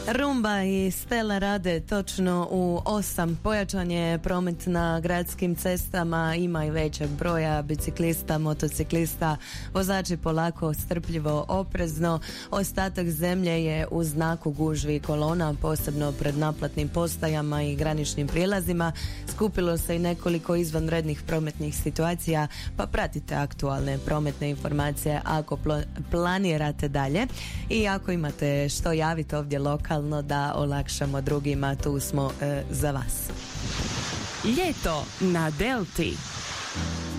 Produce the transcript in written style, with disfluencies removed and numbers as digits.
Rumba i Stella rade točno u 8. Pojačan je promet na gradskim cestama, ima i većeg broja biciklista, motociklista, vozači polako, strpljivo, oprezno. Ostatak zemlje je u znaku gužvi kolona, posebno pred naplatnim postajama i graničnim prijelazima. Skupilo se i nekoliko izvanrednih prometnih situacija, pa pratite aktualne prometne informacije ako planirate dalje. I ako imate što javiti ovdje lokalno da olakšamo drugima, tu smo za vas. Ljeto na Delti.